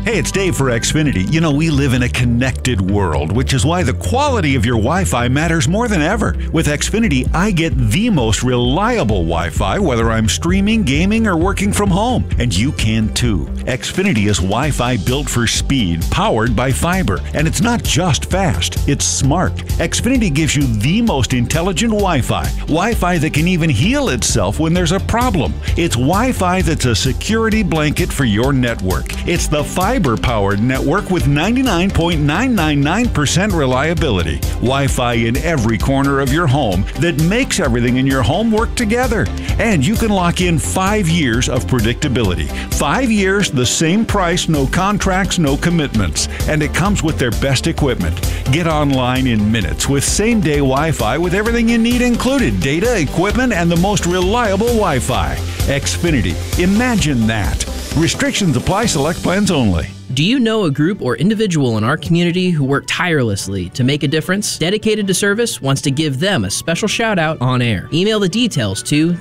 Hey, it's Dave for Xfinity. You know, we live in a connected world, which is why the quality of your Wi-Fi matters more than ever. With Xfinity, I get the most reliable Wi-Fi, whether I'm streaming, gaming, or working from home. And you can too. Xfinity is Wi-Fi built for speed, powered by fiber. And it's not just fast, it's smart. Xfinity gives you the most intelligent Wi-Fi. Wi-Fi that can even heal itself when there's a problem. It's Wi-Fi that's a security blanket for your network. It's the fiber-powered network with 99.999% reliability. Wi-Fi in every corner of your home that makes everything in your home work together. And you can lock in 5 years of predictability. 5 years, the same price, no contracts, no commitments. And it comes with their best equipment. Get online in minutes with same-day Wi-Fi with everything you need included. Data, equipment, and the most reliable Wi-Fi. Xfinity. Imagine that. Restrictions apply. Select plans only. Do you know a group or individual in our community who work tirelessly to make a difference? Dedicated to Service wants to give them a special shout out on air. Email the details to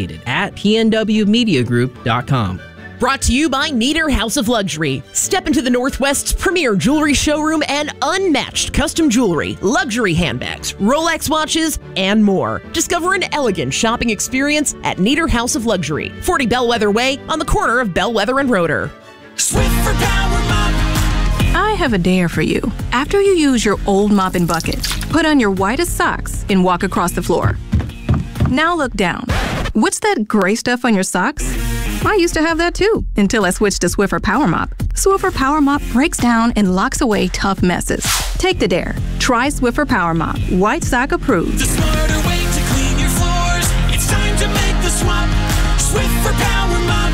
dedicated@pnwmediagroup.com. Brought to you by Nieder House of Luxury. Step into the Northwest's premier jewelry showroom and unmatched custom jewelry, luxury handbags, Rolex watches, and more. Discover an elegant shopping experience at Nieder House of Luxury, 40 Bellwether Way on the corner of Bellwether and Roeder. Swiffer Power Mop. I have a dare for you. After you use your old mop and bucket, put on your whitest socks and walk across the floor. Now look down. What's that gray stuff on your socks? I used to have that too, until I switched to Swiffer Power Mop. Swiffer Power Mop breaks down and locks away tough messes. Take the dare. Try Swiffer Power Mop. White sock approved. The smarter way to clean your floors. It's time to make the swap. Swiffer Power Mop.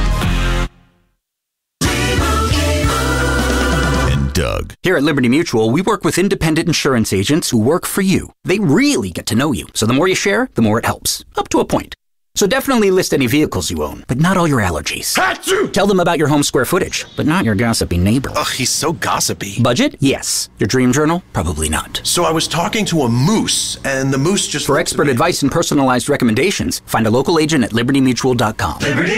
And Doug. Here at Liberty Mutual, we work with independent insurance agents who work for you. They really get to know you. So the more you share, the more it helps. Up to a point. So definitely list any vehicles you own, but not all your allergies. Achoo! Tell them about your home square footage, but not your gossipy neighbor. Ugh, he's so gossipy. Budget? Yes. Your dream journal? Probably not. So I was talking to a moose, and the moose just... For expert advice and personalized recommendations, find a local agent at libertymutual.com. Liberty